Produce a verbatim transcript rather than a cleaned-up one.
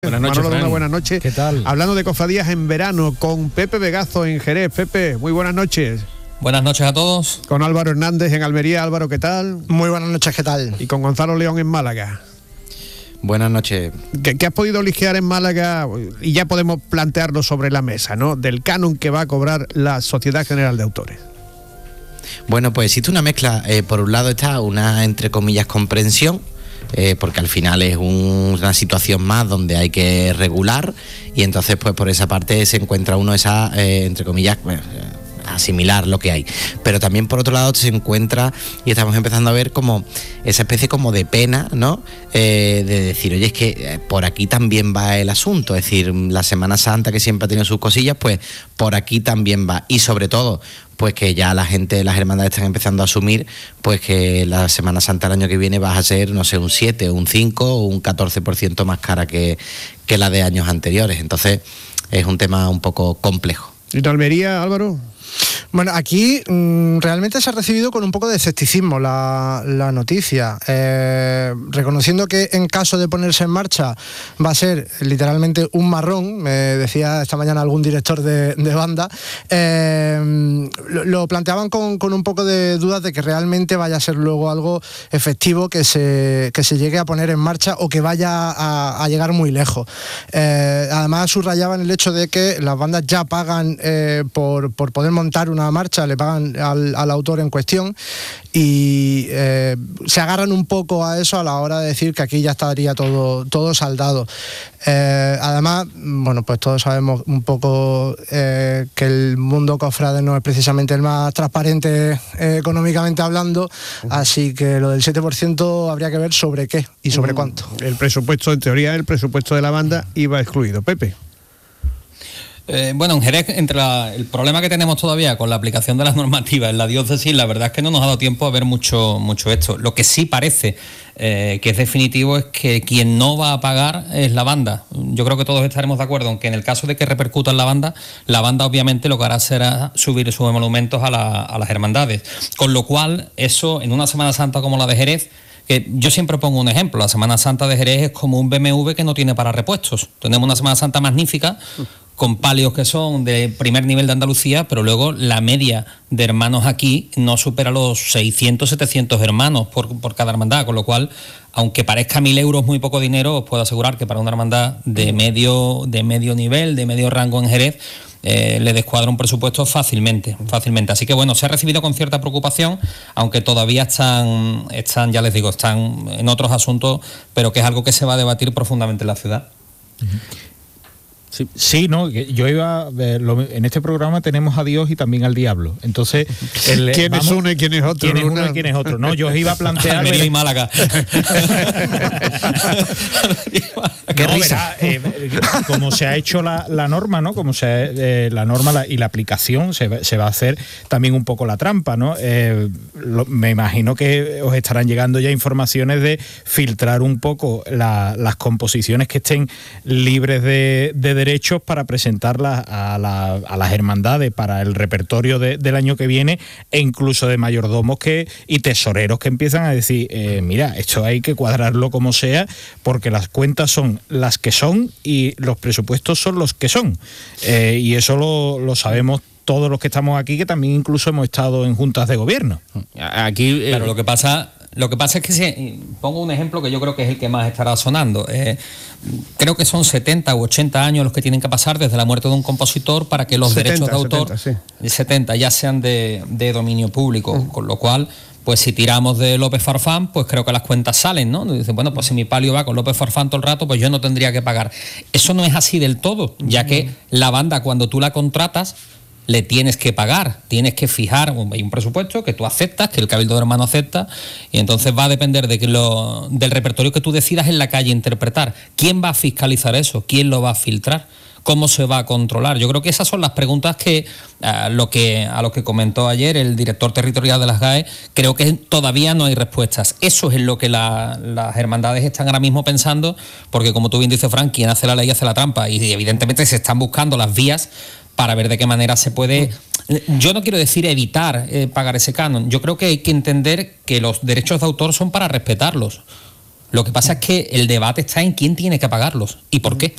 Buenas noches, Manolo, Fran. una buena noche. ¿Qué tal? Hablando de cofradías en verano con Pepe Vegazo en Jerez. Pepe, muy buenas noches. Buenas noches a todos. Con Álvaro Hernández en Almería. Álvaro, ¿qué tal? Muy buenas noches, ¿qué tal? Y con Gonzalo León en Málaga. Buenas noches. ¿Qué, qué has podido ligear en Málaga? Y ya podemos plantearlo sobre la mesa, ¿no? Del canon que va a cobrar la Sociedad General de Autores. Bueno, pues existe una mezcla. Eh, por un lado está una, entre comillas, comprensión, eh, porque al final es un, una situación más donde hay que regular, y entonces pues por esa parte se encuentra uno esa, eh, entre comillas, eh, asimilar lo que hay. Pero también por otro lado se encuentra, y estamos empezando a ver como esa especie como de pena, ¿no? Eh, de decir, oye, es que eh, por aquí también va el asunto, es decir, la Semana Santa, que siempre ha tenido sus cosillas, pues por aquí también va. Y sobre todo, pues que ya la gente, las hermandades están empezando a asumir, pues que la Semana Santa el año que viene va a ser, no sé, un siete, un cinco o un catorce por ciento más cara que, que la de años anteriores. Entonces es un tema un poco complejo. ¿Y en Almería, Álvaro? Bueno, aquí mmm, realmente se ha recibido con un poco de escepticismo la, la noticia, eh, reconociendo que en caso de ponerse en marcha va a ser literalmente un marrón, me decía esta mañana algún director de, de banda, eh, lo, lo planteaban con, con un poco de dudas de que realmente vaya a ser luego algo efectivo que se, que se llegue a poner en marcha o que vaya a, a llegar muy lejos. Eh, además subrayaban el hecho de que las bandas ya pagan eh, por, por poder montar una marcha, le pagan al, al autor en cuestión, y eh, se agarran un poco a eso a la hora de decir que aquí ya estaría todo, todo saldado. Eh, además, bueno, pues todos sabemos un poco eh, que el mundo cofrade no es precisamente el más transparente eh, económicamente hablando, así que lo del siete por ciento habría que ver sobre qué y sobre cuánto. El presupuesto, en teoría, el presupuesto de la banda iba excluido. Pepe. Eh, bueno, en Jerez, entre la, el problema que tenemos todavía con la aplicación de las normativas en la diócesis, la verdad es que no nos ha dado tiempo a ver mucho, mucho esto. Lo que sí parece eh, que es definitivo es que quien no va a pagar es la banda. Yo creo que todos estaremos de acuerdo en que en el caso de que repercuta en la banda, la banda obviamente lo que hará será subir sus monumentos a, la, a las hermandades. Con lo cual, eso en una Semana Santa como la de Jerez, que yo siempre pongo un ejemplo, la Semana Santa de Jerez es como un B M W que no tiene para repuestos. Tenemos una Semana Santa magnífica, con palios que son de primer nivel de Andalucía, pero luego la media de hermanos aquí no supera los seiscientos, setecientos hermanos por, por cada hermandad, con lo cual, aunque parezca mil euros muy poco dinero, os puedo asegurar que para una hermandad de medio, de medio nivel, de medio rango en Jerez, eh, le descuadra un presupuesto fácilmente, fácilmente. Así que bueno, se ha recibido con cierta preocupación, aunque todavía están, están, ya les digo, están en otros asuntos, pero que es algo que se va a debatir profundamente en la ciudad. Uh-huh. Sí, sí, no, yo iba, en este programa tenemos a Dios y también al diablo, entonces el, ¿quién es uno y quién es otro? ¿Quién es uno y quién es otro? No, yo os iba a plantear Almería y Málaga. Qué no, risa. Verá, eh, como se ha hecho la, la norma, ¿no? Como se eh, la norma la, y la aplicación se, se va a hacer también un poco la trampa, ¿no? Eh, lo, me imagino que os estarán llegando ya informaciones de filtrar un poco la, las composiciones que estén libres de, de derechos para presentarlas a, la, a las hermandades para el repertorio de, del año que viene, e incluso de mayordomos que y tesoreros que empiezan a decir, eh, mira, esto hay que cuadrarlo como sea, porque las cuentas son las que son y los presupuestos son los que son, eh, y eso lo, lo sabemos todos los que estamos aquí, que también incluso hemos estado en juntas de gobierno. Aquí, claro, eh, lo que pasa... Lo que pasa es que si pongo un ejemplo que yo creo que es el que más estará sonando. Eh, creo que son setenta u ochenta años los que tienen que pasar desde la muerte de un compositor para que los setenta, derechos de autor, setenta, sí. setenta ya sean de, de dominio público, uh. con lo cual, pues si tiramos de López Farfán, pues creo que las cuentas salen, ¿no? Dicen, bueno, pues si mi palio va con López Farfán todo el rato, pues yo no tendría que pagar. Eso no es así del todo, ya que la banda, cuando tú la contratas, le tienes que pagar, tienes que fijar un, un presupuesto que tú aceptas, que el Cabildo de Hermano acepta, y entonces va a depender de que lo, del repertorio que tú decidas en la calle interpretar. ¿Quién va a fiscalizar eso? ¿Quién lo va a filtrar? ¿Cómo se va a controlar? Yo creo que esas son las preguntas que a lo que, a lo que comentó ayer el director territorial de las G A E, creo que todavía no hay respuestas. Eso es en lo que la, las hermandades están ahora mismo pensando, porque como tú bien dices, Fran, quien hace la ley hace la trampa, y evidentemente se están buscando las vías para ver de qué manera se puede, yo no quiero decir evitar eh, pagar ese canon, yo creo que hay que entender que los derechos de autor son para respetarlos. Lo que pasa es que el debate está en quién tiene que pagarlos y por qué.